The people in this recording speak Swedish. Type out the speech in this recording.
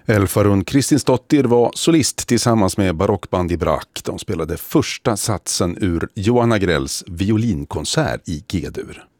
Elfarun Kristinsdottir var solist tillsammans med barockband i Brack. De spelade första satsen ur Johan Agrells violinkonsert i G-dur.